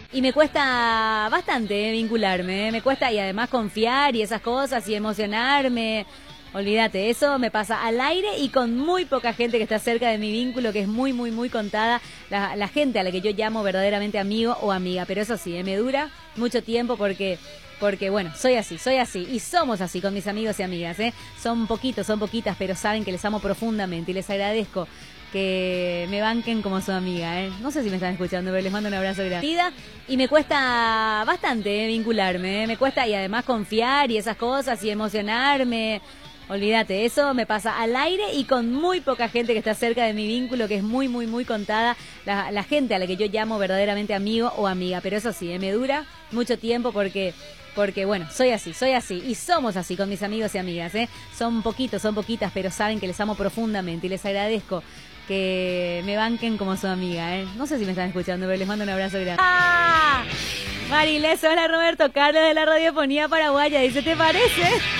Y me cuesta bastante vincularme, me cuesta y además confiar y esas cosas y emocionarme. Olvídate, eso me pasa al aire y con muy poca gente que está cerca de mi vínculo, que es muy, muy, muy contada, la gente a la que yo llamo verdaderamente amigo o amiga. Pero eso sí, me dura mucho tiempo porque bueno, soy así y somos así con mis amigos y amigas, ¿eh? Son poquitos, son poquitas, pero saben que les amo profundamente y les agradezco que me banquen como su amiga, ¿eh? No sé si me están escuchando, pero les mando un abrazo grande. Y me cuesta bastante vincularme, me cuesta y además confiar y esas cosas y emocionarme. Olvídate, eso me pasa al aire y con muy poca gente que está cerca de mi vínculo, que es muy, muy, muy contada, la gente a la que yo llamo verdaderamente amigo o amiga. Pero eso sí, me dura mucho tiempo porque bueno, soy así y somos así con mis amigos y amigas, ¿eh? Son poquitos, son poquitas, pero saben que les amo profundamente y les agradezco que me banquen como su amiga, ¿eh? No sé si me están escuchando, pero les mando un abrazo grande. ¡Ah! Marilés, hola Roberto Carlos de la Radiofonía Paraguaya, dice, ¿te parece?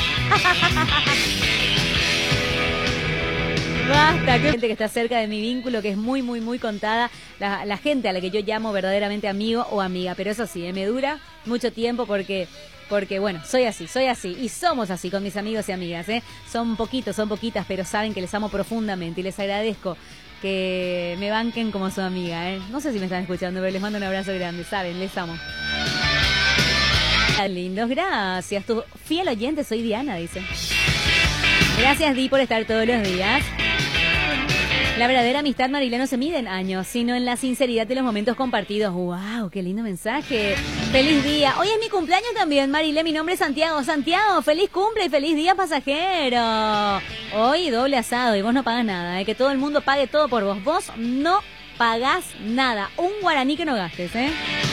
Basta, que gente que está cerca de mi vínculo, que es muy, muy, muy contada, la gente a la que yo llamo verdaderamente amigo o amiga. Pero eso sí, me dura mucho tiempo porque bueno, soy así y somos así con mis amigos y amigas, ¿eh? Son poquitos, son poquitas, pero saben que les amo profundamente y les agradezco que me banquen como su amiga, ¿eh? No sé si me están escuchando, pero les mando un abrazo grande, saben, les amo. Lindos, gracias. Tu fiel oyente, soy Diana, dice. Gracias, Di, por estar todos los días. La verdadera amistad, Marilena, no se mide en años, sino en la sinceridad de los momentos compartidos. ¡Wow! ¡Qué lindo mensaje! ¡Feliz día! Hoy es mi cumpleaños también, Marilena. Mi nombre es Santiago. Santiago, feliz cumple y feliz día, pasajero. Hoy doble asado y vos no pagas nada, ¿eh? Que todo el mundo pague todo por vos. Vos no pagás nada. Un guaraní que no gastes, ¿eh?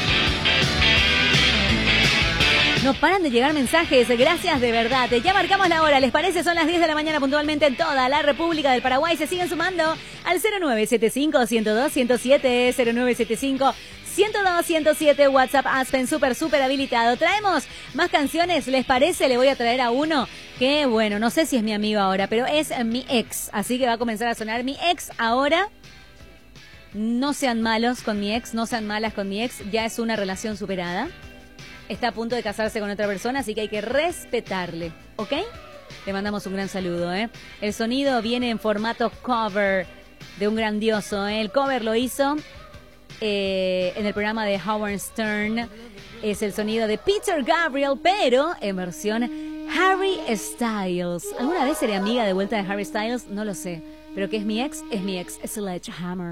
No paran de llegar mensajes, gracias de verdad. Ya marcamos la hora, ¿les parece? Son las 10 de la mañana puntualmente en toda la República del Paraguay. Se siguen sumando al 0975-102-107, 0975-102-107, WhatsApp Aspen, súper habilitado. Traemos más canciones, ¿les parece? Le voy a traer a uno que, bueno, no sé si es mi amigo ahora, pero es mi ex. Así que va a comenzar a sonar mi ex ahora. No sean malos con mi ex, no sean malas con mi ex. Ya es una relación superada. Está a punto de casarse con otra persona, así que hay que respetarle, ¿ok? Le mandamos un gran saludo, ¿eh? El sonido viene en formato cover de un grandioso, ¿eh? El cover lo hizo en el programa de Howard Stern. Es el sonido de Peter Gabriel, pero en versión Harry Styles. ¿Alguna vez seré amiga de vuelta de Harry Styles? No lo sé. Pero que es mi ex, Sledgehammer.